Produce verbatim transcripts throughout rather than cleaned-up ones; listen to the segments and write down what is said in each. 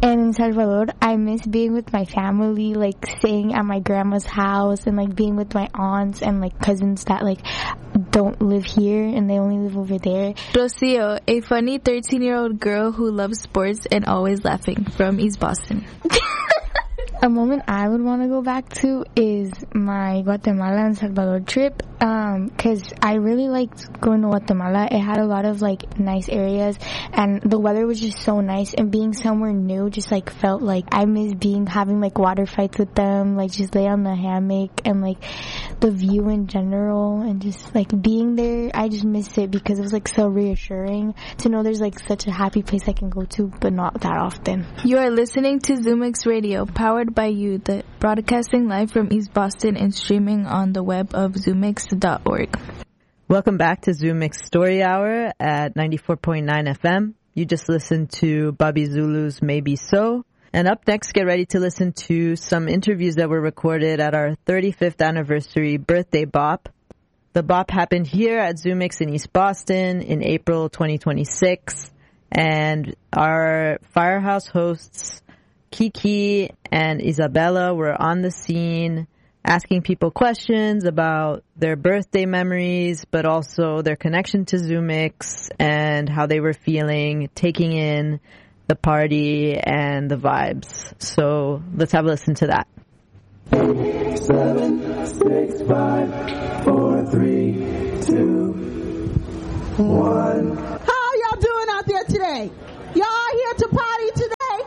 And in Salvador, I miss being with my family, like staying at my grandma's house and like being with my aunts and like cousins that like don't live here and they only live over there. Rocio, a funny thirteen-year-old girl who loves sports and always laughing, from East Boston. A moment I would want to go back to is my Guatemala and Salvador trip, um, cause I really liked going to Guatemala. It had a lot of like nice areas, and the weather was just so nice. And being somewhere new, just like felt like I miss being having like water fights with them, like just lay on the hammock and like the view in general, and just like being there. I just miss it because it was like so reassuring to know there's like such a happy place I can go to, but not that often. You are listening to ZoomX Radio, powered by you, the broadcasting live from East Boston and streaming on the web of zoomix dot org. Welcome back to ZoomX Story Hour at ninety-four point nine F M. You just listened to Bobby Zulu's Maybe So. And up next, get ready to listen to some interviews that were recorded at our thirty-fifth anniversary birthday bop. The bop happened here at ZoomX in East Boston in April twenty twenty-six. And our Firehouse hosts Kiki and Isabella were on the scene asking people questions about their birthday memories, but also their connection to ZoomX and how they were feeling, taking in the party and the vibes. So let's have a listen to that. Eight, seven, six, five, four, three, two, one. How are y'all doing out there today? Y'all here to party today?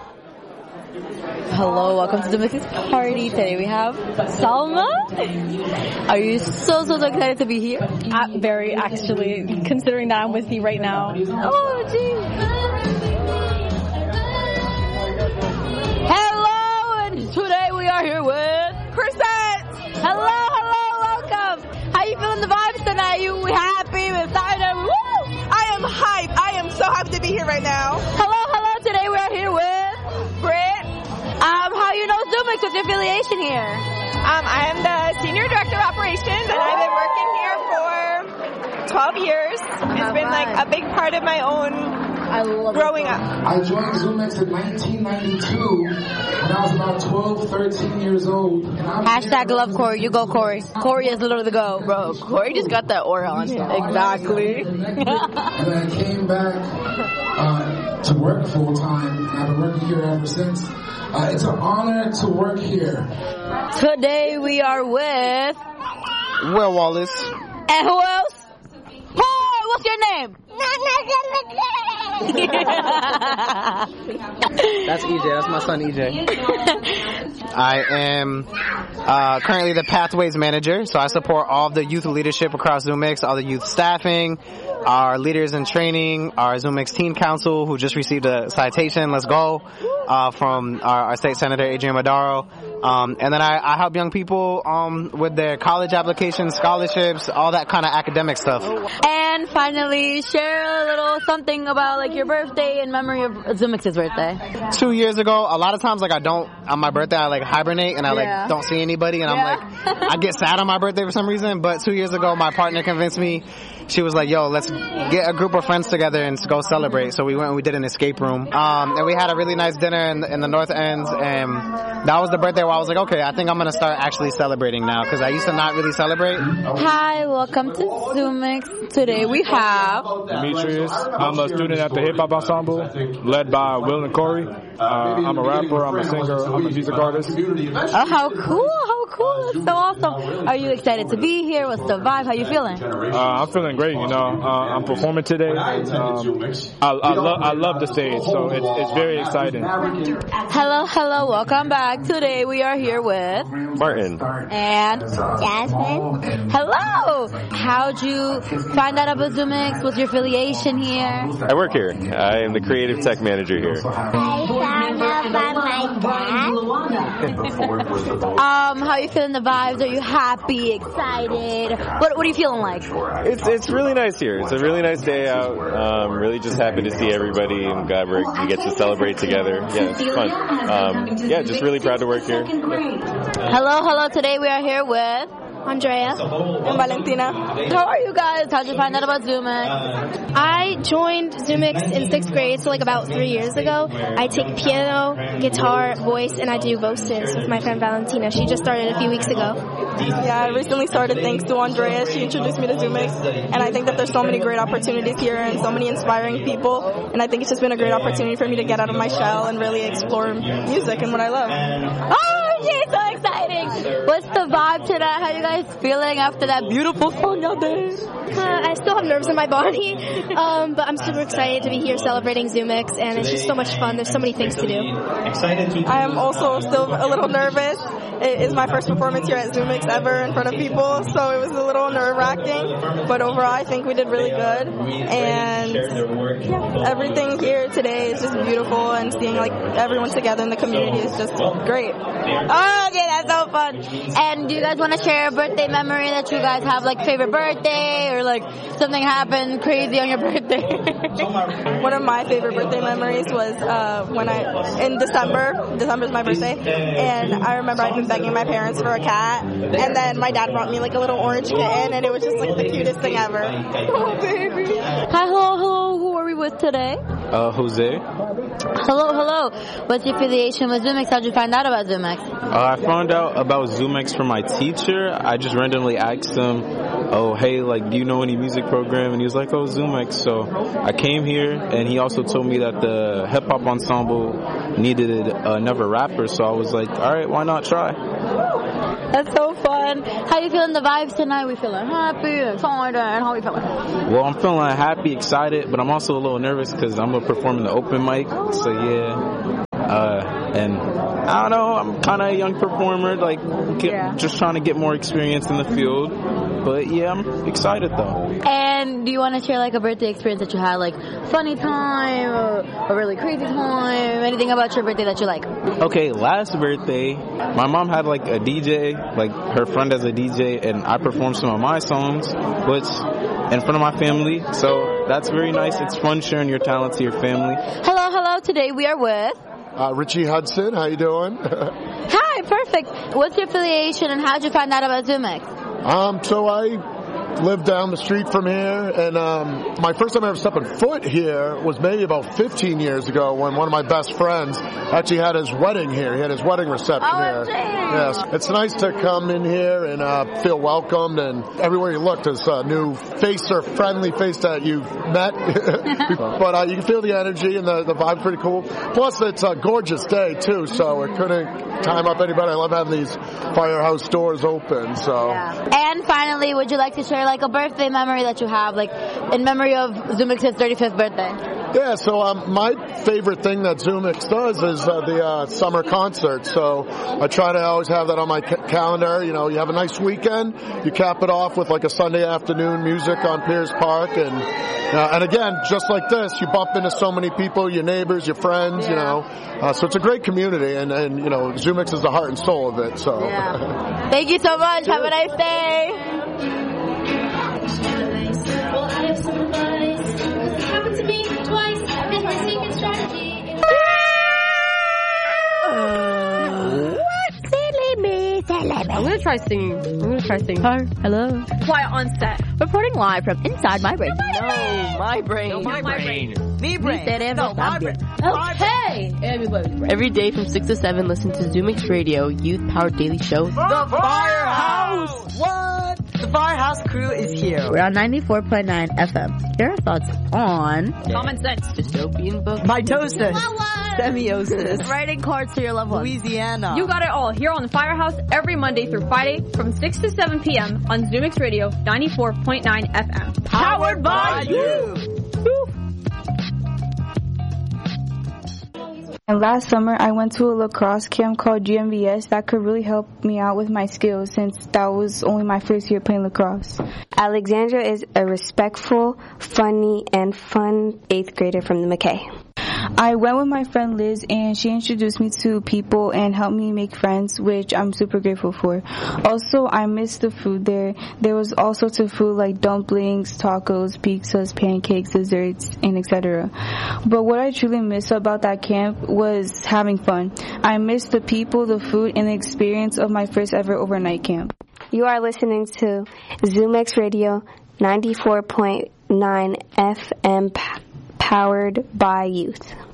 Hello, welcome to the Missus Party. Today we have Salma. Are you so, so, so excited to be here? Uh, very, actually, considering that I'm with you right now. Oh, geez. Hello, and today we are here with Chrisette. Hello, hello, welcome. How you feeling the vibes tonight? You happy, excited? Woo! I am hyped. I am so happy to be here right now. Hello, hello. Today we are here with Britt. Um, how you know ZoomX? What's your affiliation here? Um, I am the Senior Director of Operations, and I've been working here for twelve years. It's been like a big part of my own I love growing up. I joined ZoomX in nineteen ninety-two when I was about twelve, thirteen years old. And I'm Hashtag love Corey. You go, Corey. Corey is literally the go. Bro, Corey just got that aura on him. Exactly. And then I came back uh, to work full time, and I've been working here ever since. Uh, it's an honor to work here. Today we are with Will Wallace. And who else? Boy, what's your name? That's E J. That's my son E J. I am uh, currently the Pathways Manager, so I support all of the youth leadership across ZoomX, all the youth staffing, our leaders in training, our ZoomX Teen Council, who just received a citation, let's go, uh, from our, our State Senator Adrian Madaro. Um, and then I, I help young people um, with their college applications, scholarships, all that kind of academic stuff. And finally, share a little something about like your birthday in memory of ZoomX's birthday. Two years ago, a lot of times like I don't, on my birthday I like hibernate and I like Yeah. don't see anybody and Yeah. I'm like, I get sad on my birthday for some reason. But two years ago, my partner convinced me. She was like, yo, let's get a group of friends together and go celebrate. So we went and we did an escape room. Um, and we had a really nice dinner in, in the North End. And that was the birthday where I was like, okay, I think I'm going to start actually celebrating now. Because I used to not really celebrate. Hi, welcome to ZoomX. Today we have Demetrius. I'm a student at the Hip Hop Ensemble, led by Will and Corey. Uh, I'm a rapper, I'm a singer, I'm a music artist. Oh, how cool, how cool, that's so awesome. Are you excited to be here? What's the vibe? How you feeling? Uh, I'm feeling great, you know. Uh, I'm performing today. Um, I, I, lo- I love the stage, so it's, it's very exciting. Hello, hello, welcome back. Today we are here with Martin and Jasmine. Hello! How'd you find out about ZoomX? What's your affiliation here? I work here. I am the creative tech manager here. I found out by my dad. um, how are you feeling the vibes? Are you happy, excited? What What are you feeling like? It's it's really nice here. It's a really nice day out. Um, really just happy to see everybody and glad we're, we get to celebrate together. Yeah, it's fun. Um, yeah, just really proud to work here. Yeah. Hello, hello. Today we are here with Andrea. And Valentina. How are you guys? How'd you find out about ZoomX? I joined ZoomX in sixth grade, so like about three years ago. I take piano, guitar, voice, and I do voices with my friend Valentina. She just started a few weeks ago. Yeah, I recently started thanks to Andrea. She introduced me to ZoomX, and I think that there's so many great opportunities here and so many inspiring people, and I think it's just been a great opportunity for me to get out of my shell and really explore music and what I love. Oh, geez, so exciting. What's the vibe tonight? How are you guys feeling after that beautiful song out there? Uh, I still have nerves in my body, um, but I'm super excited to be here celebrating ZoomX, and it's just so much fun. There's so many things to do. I am also still a little nervous. It is my first performance here at ZoomX ever in front of people, so it was a little nerve-wracking, but overall I think we did really good, and yeah, everything here today is just beautiful, and seeing like everyone together in the community is just great. Oh, okay, that's so fun. And do you guys want to share a birthday memory that you guys have, like favorite birthday, or like something happened crazy on your birthday? One of my favorite birthday memories was uh, when I, in December, December is my birthday, and I remember I'd been begging my parents for a cat, and then my dad brought me like a little orange kitten, and it was just like the cutest thing ever. Oh, baby. Hi, hello, hello, who are we with today? Uh, Jose. Hello, hello. What's your affiliation with ZoomX? How'd you find out about ZoomX? Uh, I found out about ZoomX from my teacher. I just randomly asked him, oh, hey, like, do you know any music program? And he was like, oh, ZoomX. So I came here, and he also told me that the hip-hop ensemble needed another rapper, so I was like, all right, why not try? That's so fun. How you feeling the vibes tonight? We feeling happy and fun, and how are we feeling? Well, I'm feeling happy, excited, but I'm also a little nervous because I'm going to perform in the open mic, so yeah. Uh, and I don't know, I'm kind of a young performer, like, get, yeah. just trying to get more experience in the field. But yeah, I'm excited though. And do you want to share like a birthday experience that you had, like funny time or a really crazy time? Anything about your birthday that you like? Okay, last birthday, my mom had like a D J, like her friend as a D J, and I performed some of my songs, which in front of my family. So that's very nice. It's fun sharing your talent to your family. Hello, hello. Today we are with Uh, Richie Hudson. How you doing? Hi, perfect. What's your affiliation and how'd you find out about ZoomX? Um, so I live down the street from here, and um, my first time ever stepping foot here was maybe about fifteen years ago when one of my best friends actually had his wedding here. He had his wedding reception oh, here. Yes, it's nice to come in here and uh, feel welcomed, and everywhere you look there's a new face or friendly face that you've met. But uh, you can feel the energy, and the, the vibe's pretty cool. Plus, it's a gorgeous day, too, so it couldn't time up any better. I love having these firehouse doors open. So. Yeah. And finally, would you like to share like a birthday memory that you have, like in memory of ZoomX's thirty-fifth birthday? Yeah, so um, my favorite thing that ZoomX does is uh, the uh, summer concert. So I try to always have that on my ca- calendar. You know, you have a nice weekend, you cap it off with like a Sunday afternoon music on Piers Park, and uh, and again, just like this, you bump into so many people, your neighbors, your friends. Yeah. You know, uh, so it's a great community, and and you know, ZoomX is the heart and soul of it. So yeah. Thank you so much. Have a nice day. I'm gonna try singing. I'm gonna try singing. Hi, hello. Quiet on set. Reporting live from inside my brain. No, my brain. No, my brain. Me brain. No, my brain. Okay. Everybody's brain. Every day from six to seven, listen to ZoomX Radio, youth-powered daily show. The Firehouse! What? The Firehouse crew is here. We're on ninety-four point nine F M. Here are thoughts on common sense, dystopian books, mitosis, semiosis, writing cards to your loved ones, Louisiana. You got it all here on the Firehouse every Monday through Friday from six to seven p.m. on ZoomX Radio ninety-four point nine F M. Powered by you! And last summer, I went to a lacrosse camp called G M V S that could really help me out with my skills since that was only my first year playing lacrosse. Alexandra is a respectful, funny, and fun eighth grader from the McKay. I went with my friend Liz, and she introduced me to people and helped me make friends, which I'm super grateful for. Also, I missed the food there. There was all sorts of food like dumplings, tacos, pizzas, pancakes, desserts, and et cetera. But what I truly missed about that camp was having fun. I missed the people, the food, and the experience of my first ever overnight camp. You are listening to ZoomX Radio ninety-four point nine F M, p- powered by youth.